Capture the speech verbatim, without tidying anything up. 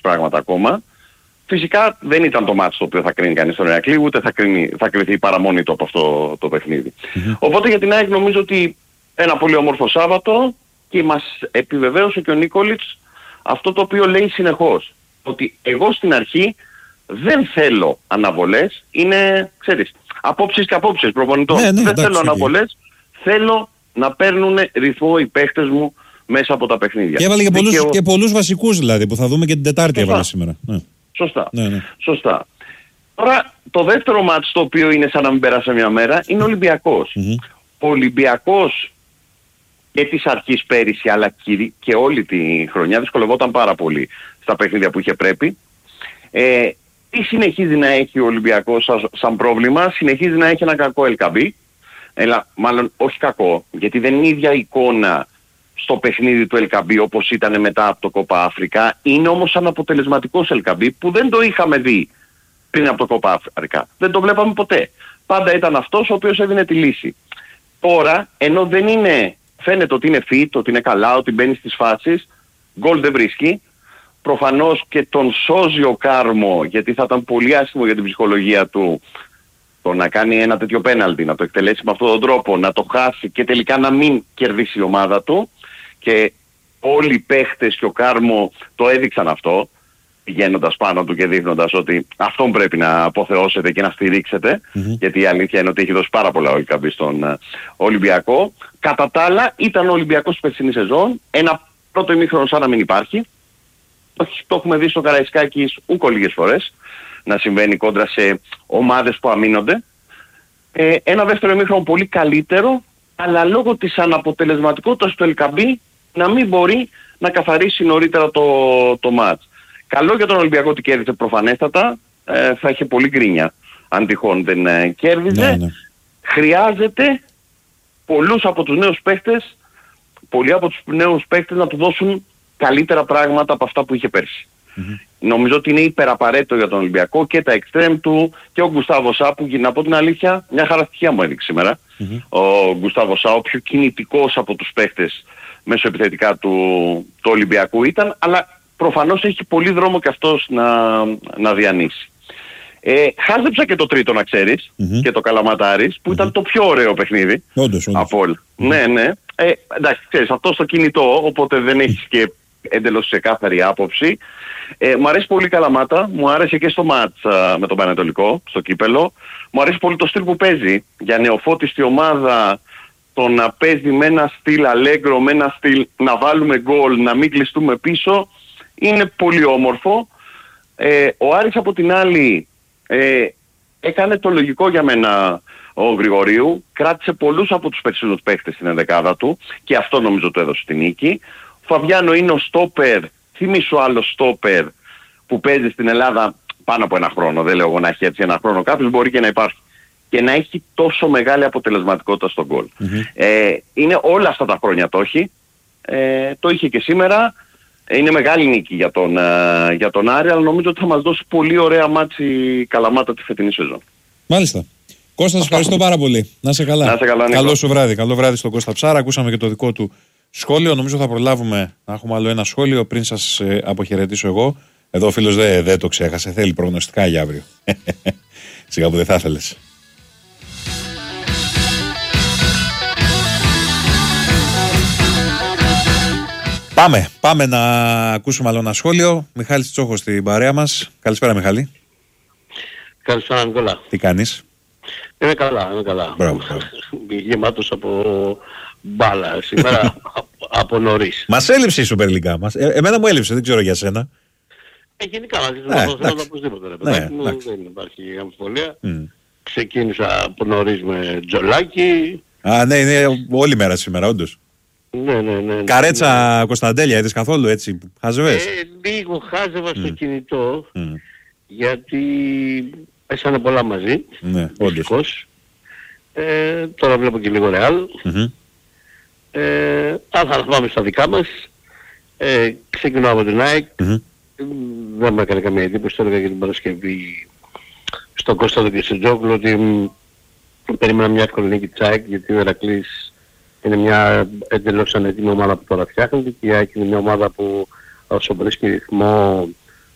πράγματα ακόμα. Φυσικά δεν ήταν το μάτς το οποίο θα κρίνει κανείς στον Ηρακλή, ούτε θα, κρίνει, θα κρυθεί παρά μόνη του από αυτό το παιχνίδι. Mm-hmm. Οπότε για την ΑΕΚ νομίζω ότι ένα πολύ όμορφο Σάββατο και μας επιβεβαίωσε και ο Νίκολιτς αυτό το οποίο λέει συνεχώς. Ότι εγώ στην αρχή δεν θέλω αναβολές, είναι, ξέρεις, απόψεις και απόψεις προπονητών. Ναι, ναι, δεν εντάξει, θέλω αναβολές, θέλω να παίρνουν ρυθμό οι παίχτες μου μέσα από τα παιχνίδια. Και έβαλε και πολλούς, και πολλούς βασικούς δηλαδή που θα δούμε και την Τετάρτη έβαλε σήμερα. Ναι. Σωστά. Ναι, ναι. Σωστά. Τώρα το δεύτερο μάτς το οποίο είναι σαν να μην πέρασε μια μέρα είναι ο Ολυμπιακός. Mm-hmm. Ο Ολυμπιακός και της αρχής πέρυσι αλλά και όλη τη χρονιά δυσκολευόταν πάρα πολύ στα παιχνίδια που είχε πρέπει. Ε, τι συνεχίζει να έχει ο Ολυμπιακός σαν, σαν πρόβλημα? Συνεχίζει να έχει ένα κακό ελ κέι μπι. Έλα, μάλλον όχι κακό, γιατί δεν είναι η ίδια εικόνα στο παιχνίδι του ελ κέι μπι όπως ήταν μετά από το Κόπα Αφρικά. Είναι όμως αναποτελεσματικός ελ κέι μπι που δεν το είχαμε δει πριν από το Κόπα Αφρικά. Δεν το βλέπαμε ποτέ. Πάντα ήταν αυτός ο οποίος έδινε τη λύση. Τώρα, ενώ δεν είναι, φαίνεται ότι είναι fit, ότι είναι καλά, ότι μπαίνει στις φάσεις, γκολ δεν βρίσκει. Προφανώς και τον σώζει ο Κάρμο, γιατί θα ήταν πολύ άσχημο για την ψυχολογία του το να κάνει ένα τέτοιο πέναλτι, να το εκτελέσει με αυτόν τον τρόπο, να το χάσει και τελικά να μην κερδίσει η ομάδα του. Και όλοι οι παίχτες και ο Κάρμο το έδειξαν αυτό, πηγαίνοντας πάνω του και δείχνοντας ότι αυτόν πρέπει να αποθεώσετε και να στηρίξετε, mm-hmm. γιατί η αλήθεια είναι ότι έχει δώσει πάρα πολλά ο ελ κέι μπι στον uh, Ολυμπιακό. Κατά τα άλλα ήταν ο Ολυμπιακός της περσινής σεζόν, ένα πρώτο ημίχρονο σαν να μην υπάρχει. Το έχουμε δει στο Καραϊσκάκης ούκο λίγες φορές να συμβαίνει κόντρα σε ομάδες που αμήνονται. Ε, ένα δεύτερο ημίχρονο πολύ καλύτερο, αλλά λόγω της αναποτελεσματικότητας του ελ κέι μπι να μην μπορεί να καθαρίσει νωρίτερα το, το μάτς. Καλό για τον Ολυμπιακό ότι κέρδισε προφανέστατα, ε, θα είχε πολύ γκρίνια αν τυχόν δεν ε, κέρδιζε. Ναι, ναι. Χρειάζεται πολλούς από τους νέους παίχτες, πολλοί από τους νέους παίχτες να του δώσουν καλύτερα πράγματα από αυτά που είχε πέρσι. Mm-hmm. Νομίζω ότι είναι υπεραπαραίτητο για τον Ολυμπιακό και τα εξτρέμ του και ο Γκουστάβο Σά που, να πω την αλήθεια, μια χαρά στοιχεία μου έδειξε σήμερα. Mm-hmm. Ο Γκουστάβο Σά, ο πιο κινητικός από τους παίχτες μέσω επιθετικά του, του Ολυμπιακού ήταν, αλλά προφανώς έχει πολύ δρόμο και αυτός να, να διανύσει. Ε, χάζεψα και το τρίτο να ξέρεις, mm-hmm. και το Καλαματάρης που mm-hmm. ήταν το πιο ωραίο παιχνίδι όντως, όντως. από όλα. Mm-hmm. Ναι, ναι. Ε, εντάξει, ξέρεις, αυτό στο κινητό, οπότε δεν έχεις και εντελώς ξεκάθαρη άποψη. Ε, μου αρέσει πολύ η Καλαμάτα, μου άρεσε και στο μάτς α, με τον Πανετολικό, στο κύπελο. Μου αρέσει πολύ το στυλ που παίζει. Για νεοφώτιστη ομάδα, το να παίζει με ένα στυλ αλέγκρο, με ένα στυλ να βάλουμε γκολ, να μην κλειστούμε πίσω, είναι πολύ όμορφο. Ε, ο Άρης από την άλλη ε, έκανε το λογικό για μένα ο Γρηγορίου, κράτησε πολλούς από τους περσινούς παίχτες στην ενδεκάδα του και αυτό νομίζω το έδωσε την νίκη. Ο Φαβιάνο είναι ο στόπερ, θυμίσου άλλο στόπερ που παίζει στην Ελλάδα πάνω από ένα χρόνο, δεν λέω εγώ να έχει έτσι ένα χρόνο, κάποιος μπορεί και να υπάρχει και να έχει τόσο μεγάλη αποτελεσματικότητα στον γκολ. Mm-hmm. Ε, είναι όλα αυτά τα χρόνια το έχει, ε, το είχε και σήμερα, είναι μεγάλη νίκη για τον, ε, για τον Άρη, αλλά νομίζω ότι θα μας δώσει πολύ ωραία μάτση Καλαμάτα τη φετινή σεζόν. Μάλιστα. Κώστα, σας ευχαριστώ πάρα πολύ. Να είσαι καλά. Να είσαι καλά, καλό σου βράδυ. Καλό βράδυ στον Κώστα Ψάρα. Ακούσαμε και το δικό του σχόλιο. Νομίζω θα προλάβουμε να έχουμε άλλο ένα σχόλιο πριν σας ε, αποχαιρετήσω εγώ. Εδώ ο φίλος δεν δε το ξέχασε. Θέλει προγνωστικά για αύριο. Σιγά που δεν θα ήθελες. Πάμε, πάμε να ακούσουμε άλλο ένα σχόλιο. Μιχάλης Τσόχος στην παρέα μας. Καλησπέρα Μιχάλη. Καλησπέρα Νικόλα. Τι κάνεις? Είμαι καλά, είμαι καλά. Μπράβο. Γεμάτος από μπάλα σήμερα από νωρίς. Μας έλειψε η Super League μας. Ε, εμένα μου έλειψε, δεν ξέρω για σένα. Ε, γενικά μαζί με το θέλω οπωσδήποτε. Ρε, ναι, μου, δεν υπάρχει αμφιβολία. Mm. Ξεκίνησα από νωρίς με τζολάκι. Α, ναι, είναι όλη μέρα σήμερα, όντως. Ναι, ναι, ναι. Καρέτσα, ναι. Κωνσταντέλια, είδες καθόλου έτσι, χάζευες? Ε, λίγο χάζευα mm. στο κινητό, mm. γιατί πέσανε πολλά μαζί, ναι, όντως. Ε, τώρα βλέπω και λίγο Real. Mm-hmm. Ε, αλλά θα πάμε στα δικά μας. Ε, ξεκινάω από την ΑΕΚ. Mm-hmm. Δεν μου έκανε καμία εντύπωση, το έλεγα για την Παρασκευή στον Κωνσταντό και στον Τζόγλου ότι περίμενα μια εύκολη νίκη της ΑΕΚ, γιατί ο Ηρακλής είναι μια εντελώς ανετοίμη ομάδα που τώρα φτιάχνεται και η ΑΕΚ είναι μια ομάδα που όσο βρίσκει ρυθμό